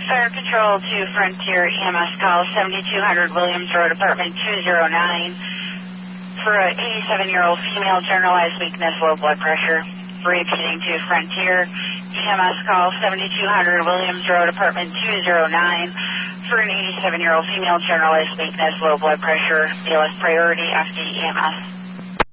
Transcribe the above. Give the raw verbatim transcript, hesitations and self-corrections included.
Fire Control to Frontier E M S call seventy-two hundred Williams Road, apartment two oh nine, for an eighty-seven-year-old female, generalized weakness, low blood pressure. Repeating to Frontier E M S call seventy-two hundred Williams Road, apartment two oh nine, for an eighty-seven-year-old female, generalized weakness, low blood pressure, B L S priority, F D E M S.